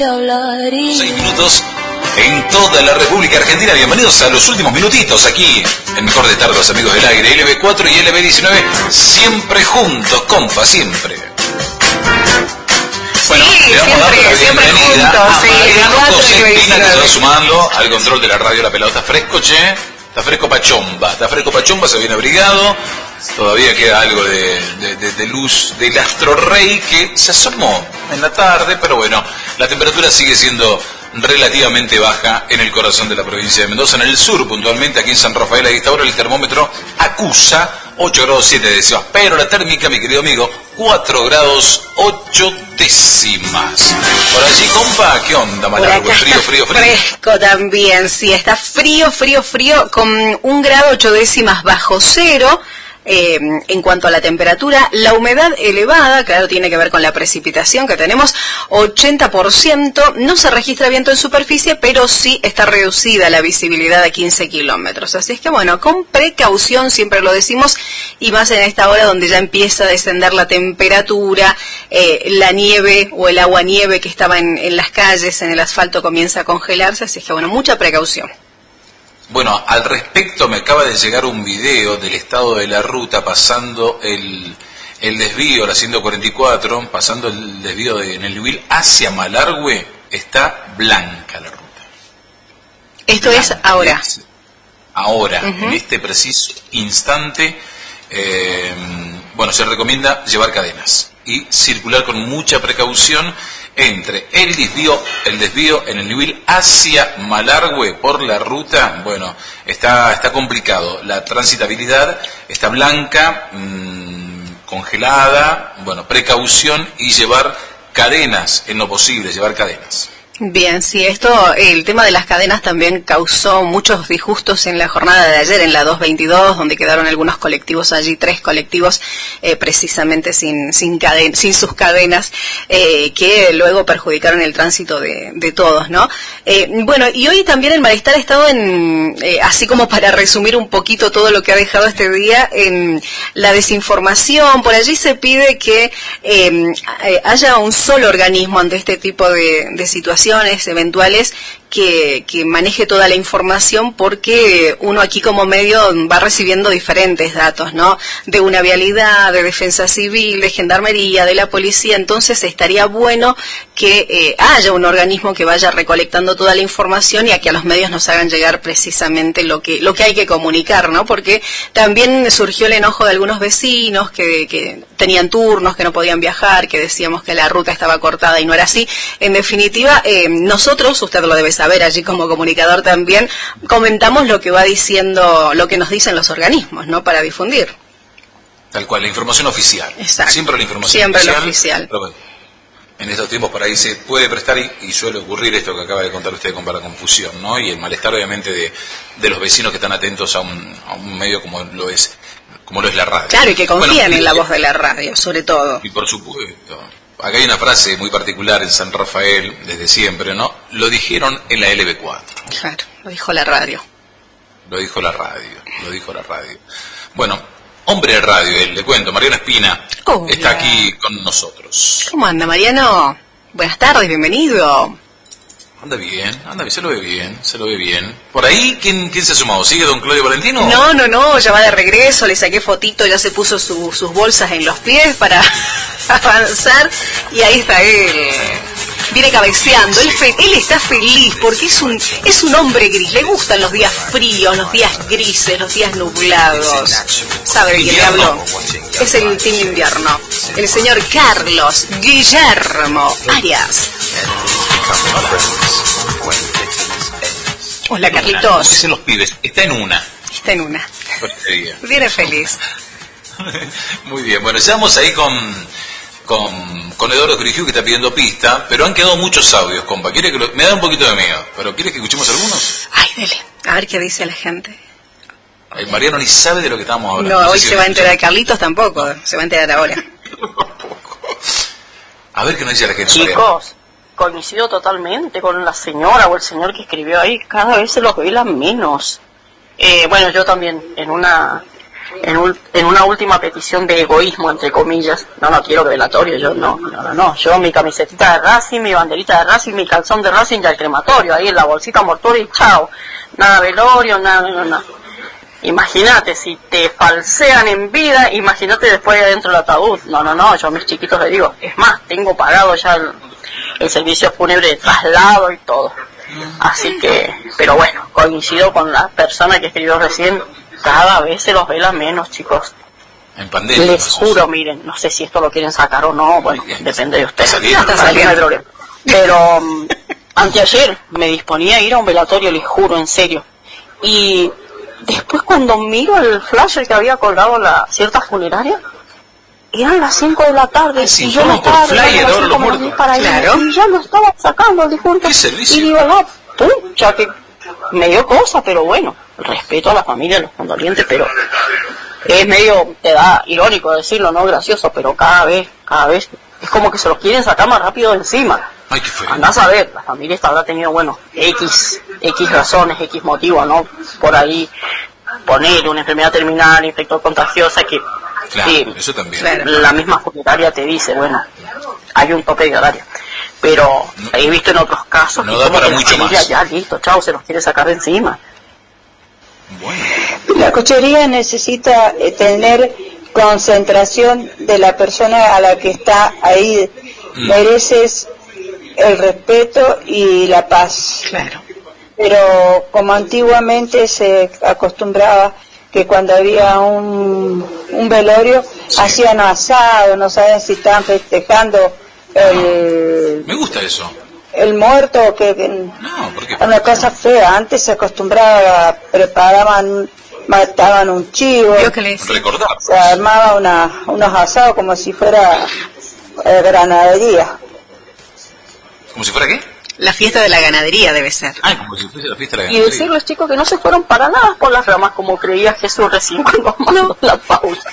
6 minutos en toda la República Argentina. Bienvenidos a los últimos minutitos aquí en Mejor de Tarde, los amigos del aire. LB4 y LB19 siempre juntos, compa, siempre. Bueno, sí, le vamos a dar la bienvenida juntos, a sí, Mariano José Espina, que se va 19. sumando al control de la radio. La pelota está fresco, che. Está fresco Pachomba, se viene abrigado. Todavía queda algo de luz del astro rey que se asomó en la tarde, pero bueno, la temperatura sigue siendo relativamente baja en el corazón de la provincia de Mendoza, en el sur puntualmente, aquí en San Rafael. A esta hora el termómetro acusa 8 grados 7 décimas, pero la térmica, mi querido amigo, 4 grados 8 décimas. Por allí, compa, ¿qué onda, Malargo? Frío. Fresco también, sí, está frío, con 1 grado 8 décimas bajo cero. En cuanto a la temperatura, la humedad elevada, claro, tiene que ver con la precipitación que tenemos, 80%, no se registra viento en superficie, pero sí está reducida la visibilidad a 15 kilómetros, así es que bueno, con precaución, siempre lo decimos, y más en esta hora donde ya empieza a descender la temperatura, la nieve o el agua nieve que estaba en las calles, en el asfalto, comienza a congelarse, así es que bueno, mucha precaución. Bueno, al respecto me acaba de llegar un video del estado de la ruta pasando el desvío, la 144, pasando el desvío en el Luil hacia Malargüe, está blanca la ruta. Esto blanca, es ahora. Ahora, en este preciso instante, bueno, se recomienda llevar cadenas y circular con mucha precaución entre el desvío en el Luil hacia Malargüe por la ruta. Bueno, está complicado, la transitabilidad está blanca, congelada, bueno, precaución y llevar cadenas, en lo posible, llevar cadenas. Bien, sí, el tema de las cadenas también causó muchos disgustos en la jornada de ayer, en la 222, donde quedaron algunos colectivos allí, 3 colectivos precisamente sin sus cadenas, que luego perjudicaron el tránsito de todos, ¿no? Bueno, y hoy también el malestar ha estado así como para resumir un poquito todo lo que ha dejado este día, en la desinformación. Por allí se pide que haya un solo organismo ante este tipo de situaciones eventuales que maneje toda la información, porque uno aquí como medio va recibiendo diferentes datos, ¿no? De una vialidad, de defensa civil, de gendarmería, de la policía. Entonces estaría bueno que haya un organismo que vaya recolectando toda la información y a que a los medios nos hagan llegar precisamente lo que hay que comunicar, ¿no? Porque también surgió el enojo de algunos vecinos que tenían turnos, que no podían viajar, que decíamos que la ruta estaba cortada y no era así. En definitiva, nosotros, usted lo debe saber allí como comunicador también, comentamos lo que va diciendo, lo que nos dicen los organismos, ¿no? Para difundir. Tal cual, la información oficial. Exacto. Siempre la información Siempre oficial. Lo oficial. Pero bueno, en estos tiempos por ahí se puede prestar y suele ocurrir esto que acaba de contar usted con la confusión, ¿no? Y el malestar obviamente de los vecinos que están atentos a un medio como lo es la radio. Claro, y que confían en la voz de la radio, sobre todo. Y por supuesto. Acá hay una frase muy particular en San Rafael, desde siempre, ¿no? Lo dijeron en la LB4. Claro, lo dijo la radio. Lo dijo la radio. Bueno, hombre de radio, le cuento, Mariano Espina está aquí con nosotros. ¿Cómo anda, Mariano? Buenas tardes, bienvenido. Anda bien, se lo ve bien. Por ahí, ¿quién se ha sumado? ¿Sigue don Claudio Valentino? No, ya va de regreso, le saqué fotito, ya se puso sus bolsas en los pies para avanzar, y ahí está él. Viene cabeceando, él está feliz porque es un hombre gris, le gustan los días fríos, los días grises, los días nublados. ¿Sabe de quién le hablo? Es el team invierno, el señor Carlos Guillermo Arias. Hola, Carlitos. ¿Qué dicen los pibes? Está en una. Viene feliz. Muy bien, bueno, ya vamos ahí con Eduardo Corigiu, que está pidiendo pista, pero han quedado muchos audios, compa. Me da un poquito de miedo, pero ¿quieres que escuchemos algunos? Ay, dele. A ver qué dice la gente. Mariano ni sabe de lo que estamos hablando. No, hoy se va a enterar. Carlitos tampoco, se va a enterar ahora. A ver qué nos dice la gente. Chicos, coincido totalmente con la señora o el señor que escribió ahí. Cada vez se los velan menos. Bueno, yo también, en una en una última petición de egoísmo, entre comillas, no quiero velatorio, yo no, yo mi camisetita de Racing, mi banderita de Racing, mi calzón de Racing y al crematorio, ahí en la bolsita mortuoria y chao, nada velorio, nada. Imagínate, si te falsean en vida, imagínate después adentro del ataúd. No, yo a mis chiquitos les digo, es más, tengo pagado ya el servicio fúnebre de traslado y todo. Así que, pero bueno, coincido con la persona que escribió recién, cada vez se los vela menos, chicos. En pandemia. Les juro, miren, no sé si esto lo quieren sacar o no, bueno, depende de ustedes. No está saliendo, no hay problema. Pero anteayer me disponía a ir a un velatorio, les juro, en serio. Y después cuando miro el flasher que había colgado la cierta funeraria, eran las 5 de la tarde y yo no estaba para ir, y ya lo estaba sacando el difunto. Y digo, no, pucha, que me dio cosa, pero bueno, respeto a la familia, a los condolientes, pero es medio, te da irónico decirlo, no gracioso, pero cada vez es como que se los quieren sacar más rápido de encima. Ay, qué feo. Andás a ver, la familia esta habrá tenido, bueno, X razones, X motivos, ¿no? Por ahí poner una enfermedad terminal, infector contagiosa, que claro, sí, eso también. La misma funeraria te dice, bueno, hay un tope de horario. Pero he visto en otros casos no da para mucho más. Ya, listo, chao, se los quiere sacar de encima. Bueno. La cochería necesita tener concentración de la persona a la que está ahí. Mereces el respeto y la paz. Claro. Pero como antiguamente se acostumbraba que cuando había un velorio hacían asado, no saben si estaban festejando me gusta eso. El muerto, que porque era una cosa fea. Antes se acostumbraba, mataban un chivo, se armaba unos asados como si fuera ganadería. ¿Como si fuera qué? La fiesta de la ganadería debe ser. Como si fuese la fiesta de la ganadería. Y decirles, chicos, que no se fueron para nada por las ramas, como creía Jesús recién cuando mandó la pausa.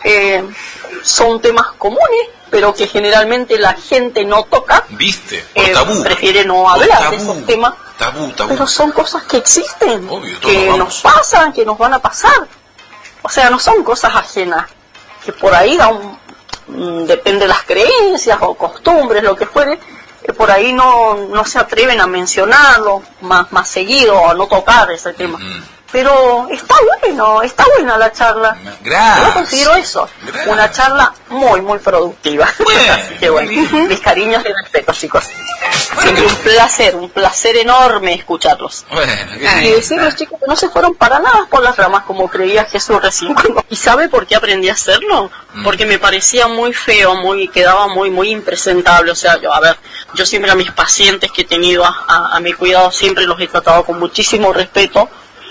Son temas comunes, pero que generalmente la gente no toca. ¿Viste? Por tabú. Prefiere no hablar de esos temas. Tabú. Pero son cosas que existen, obvio, que nos pasan, que nos van a pasar. O sea, no son cosas ajenas, que por ahí depende de las creencias o costumbres, lo que fuere, que por ahí no se atreven a mencionarlo más seguido o a no tocar ese tema. Pero está buena la charla. Gracias. Yo considero eso, una charla muy, muy productiva. Así que bueno, mis cariños y respeto, chicos. Siempre un placer enorme escucharlos. Y decirles, chicos, que no se fueron para nada por las ramas, como creía Jesús recién. ¿Y sabe por qué aprendí a hacerlo? Porque me parecía muy feo, quedaba muy impresentable. O sea, yo siempre a mis pacientes que he tenido a mi cuidado, siempre los he tratado con muchísimo respeto.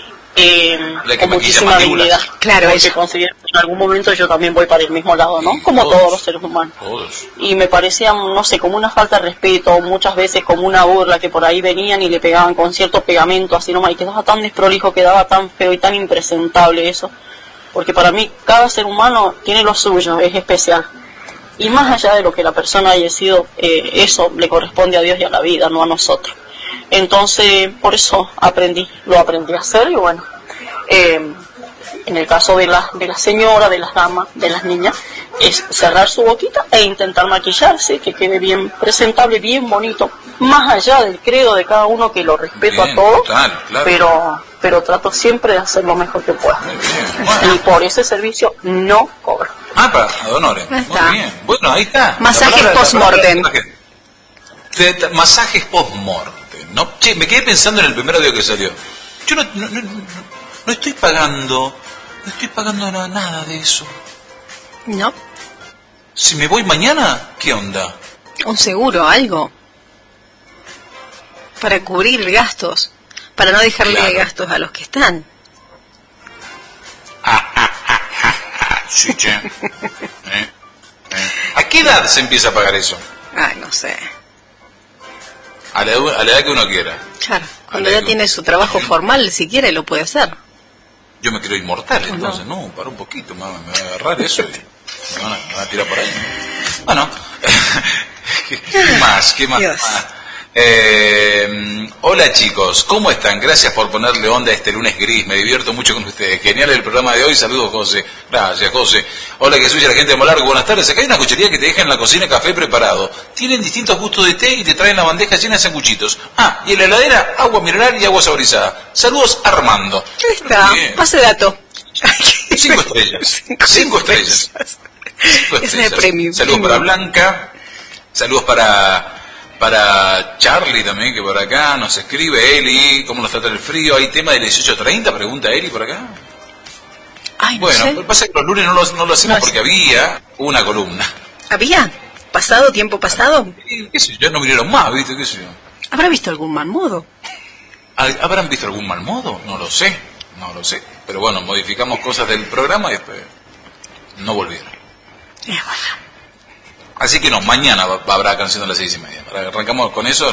Con muchísima dignidad, claro, porque considero que en algún momento yo también voy para el mismo lado, ¿no? Como todos los seres humanos. Y me parecía, no sé, como una falta de respeto, muchas veces como una burla, que por ahí venían y le pegaban con cierto pegamento así nomás, y quedaba tan desprolijo, quedaba tan feo y tan impresentable eso, porque para mí cada ser humano tiene lo suyo, es especial, y más allá de lo que la persona haya sido, eso le corresponde a Dios y a la vida, no a nosotros. Entonces, por eso lo aprendí a hacer. Y bueno, en el caso de la señora, de las damas, de las niñas, es cerrar su boquita e intentar maquillarse, que quede bien presentable, bien bonito, más allá del credo de cada uno, que lo respeto a todos, claro. Pero trato siempre de hacer lo mejor que pueda. Bueno. Y por ese servicio no cobro. Para Adonore. Muy bien. Bueno, ahí está. Masajes post-mortem. Masajes post-mortem. No, me quedé pensando en el primer audio que salió. Yo no estoy pagando nada de eso. No. Si me voy mañana, ¿qué onda? Un seguro, algo. Para cubrir gastos. Para no dejarle gastos a los que están. Sí, che. ¿A qué edad se empieza a pagar eso? No sé. A la edad que uno quiera. Claro, cuando ya tiene su trabajo formal, si quiere, lo puede hacer. Yo me quiero inmortal, entonces, para un poquito, me va a agarrar eso y me van a tirar por ahí. Bueno, ¿qué más? Hola chicos, ¿cómo están? Gracias por ponerle onda a este lunes gris, me divierto mucho con ustedes. Genial el programa de hoy, saludos José. Gracias José. Hola que soy la gente de Molargo, buenas tardes. Acá hay una cuchería que te deja en la cocina café preparado. Tienen distintos gustos de té y te traen la bandeja llena de sanguchitos. Ah, y en la heladera, agua mineral y agua saborizada. Saludos Armando. Ahí está, pase dato. 5 estrellas. 5 estrellas. 5 Ese es el premio. Saludos para Blanca, saludos para Charlie también, que por acá nos escribe. Eli, ¿cómo nos trata el frío? ¿Hay tema del 18:30? Pregunta Eli por acá. Ay, no bueno, sé. lo que pasa es que los lunes no lo hacemos porque había una columna. ¿Había? ¿Pasado? ¿Tiempo pasado? ¿Qué sé yo? Ya no vinieron más, ¿viste? ¿Qué sé yo? ¿Habrá visto algún mal modo? ¿Habrán visto algún mal modo? No lo sé. Pero bueno, modificamos cosas del programa y después no volvieron. Bueno. Así que no, mañana habrá canción a las 6:30. Arrancamos con eso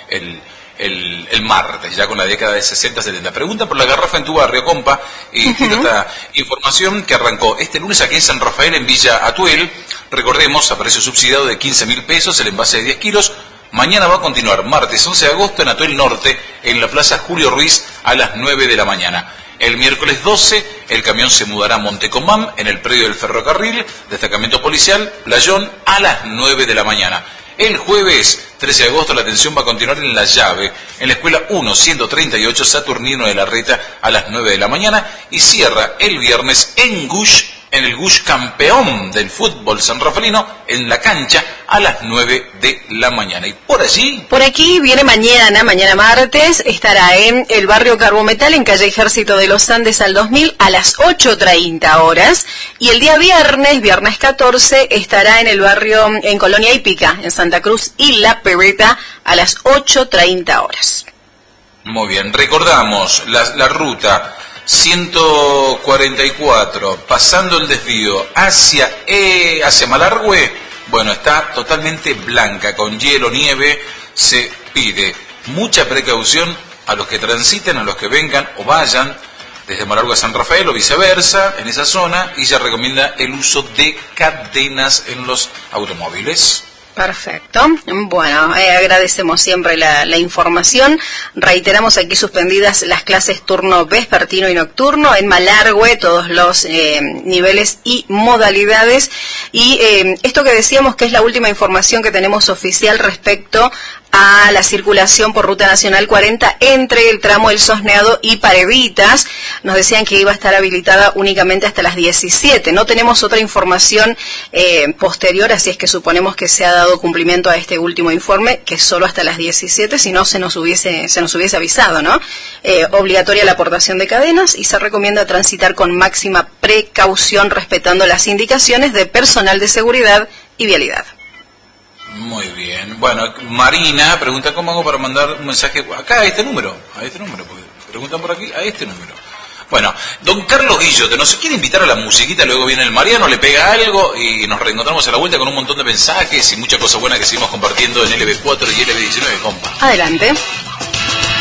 el martes, ya con la década de 60-70. Pregunta por la garrafa en tu barrio, compa, y quiero esta información que arrancó este lunes aquí en San Rafael, en Villa Atuel. Recordemos, a precio subsidiado de 15.000 pesos, el envase de 10 kilos. Mañana va a continuar, martes 11 de agosto, en Atuel Norte, en la Plaza Julio Ruiz, a las 9 de la mañana. El miércoles 12, el camión se mudará a Montecomán, en el predio del ferrocarril, destacamento policial, Playón, a las 9 de la mañana. El jueves 13 de agosto, la atención va a continuar en La Llave, en la escuela 1-138 Saturnino de la Reta, a las 9 de la mañana. Y cierra el viernes en Gush, en el Gush campeón del fútbol sanrafaelino, en la cancha, a las 9 de la mañana. Y por allí... Por aquí viene mañana martes, estará en el barrio Carbometal, en calle Ejército de los Andes al 2000, a las 8:30 horas. Y el día viernes 14, estará en el barrio, en Colonia Hípica, en Santa Cruz y La Perreta, a las 8:30 horas. Muy bien, recordamos la ruta 144, pasando el desvío hacia Malargüe. Bueno, está totalmente blanca, con hielo, nieve. Se pide mucha precaución a los que transiten, a los que vengan o vayan desde Malargüe a San Rafael o viceversa, en esa zona, y se recomienda el uso de cadenas en los automóviles. Perfecto. Bueno, agradecemos siempre la información. Reiteramos aquí suspendidas las clases turno vespertino y nocturno en Malargüe, todos los niveles y modalidades. Y esto que decíamos que es la última información que tenemos oficial respecto a la circulación por Ruta Nacional 40 entre el tramo El Sosneado y Pareditas. Nos decían que iba a estar habilitada únicamente hasta las 17. No tenemos otra información posterior, así es que suponemos que se ha dado cumplimiento a este último informe, que es solo hasta las 17, si no se nos hubiese avisado, ¿no? Obligatoria la aportación de cadenas y se recomienda transitar con máxima precaución respetando las indicaciones de personal de seguridad y vialidad. Muy bien. Bueno, Marina pregunta cómo hago para mandar un mensaje acá a este número, porque preguntan por aquí, a este número. Bueno, don Carlos Guillote nos quiere invitar a la musiquita, luego viene el Mariano, le pega algo y nos reencontramos a la vuelta con un montón de mensajes y mucha cosa buena que seguimos compartiendo en LB4 y LB19, compa. Adelante.